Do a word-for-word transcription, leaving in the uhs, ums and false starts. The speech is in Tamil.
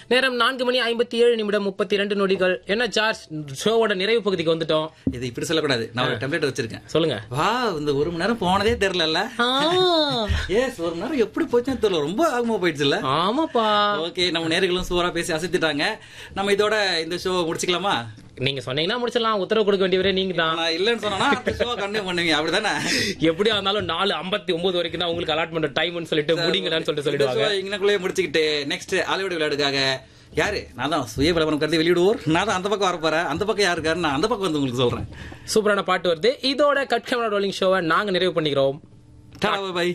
நேரம் நான்கு மணி ஐம்பத்தி ஏழு நிமிடம் முப்பத்தி இரண்டு நொடிகள். என்ன சார்ஜ், ஷோவோட நிறைவு பகுதிக்கு வந்துட்டோம். இது இப்படி சொல்லக்கூடாது, நான் ஒரு டெம்ப்ளேட் வச்சிருக்கேன். சொல்லுங்க. வா, இந்த ஒரு மணி நேரம் போனதே தெரியல. ஏஸ், ஒரு மணி நேரம் எப்படி போச்சுன்னு தெரியல, ரொம்ப ஆகமா போயிடுச்சுல்ல. ஆமாப்பா. ஓகே, நம்ம நேர்களும் சூப்பரா பேசி அசைத்துட்டாங்க. நம்ம இதோட இந்த ஷோ முடிச்சுக்கலாமா? நீங்க சொன்னீங்கன்னா முடிச்சிடலாம். உத்தரவு கொடுக்க வேண்டியவரே நீங்க தான். நான் இல்லன்னு சொன்னா ஷோ கண்டினியூ பண்ணுவீங்க, அப்படிதானே? எப்படியா இருந்தாலும் நாலு ஐம்பத்தி ஒன்பது வரைக்கும் தான் உங்களுக்கு அலாட்மெண்ட் டைம்னு சொல்லிட்டு முடிங்கடான்னு சொல்லிட்டு சொல்லிடுவாங்க. இங்கனக்குள்ளே முடிச்சுக்கிட்டு நெக்ஸ்ட் ஹாலிவுட் விளையாடுக்காக யாரு, நான் தான் சுய விளம்பரம் கருதி வெளியிடுவோர். நான் தான் அந்த பக்கம் வரப்போறேன். அந்த பக்கம் யாருக்காரு, நான் அந்த பக்கம் வந்து உங்களுக்கு சொல்றேன். சூப்பரான பாட்டு வருது. இதோட கட் கேமரா ரோலிங் ஷோவை நாங்க நிறைவு பண்ணிக்கிறோம். பை.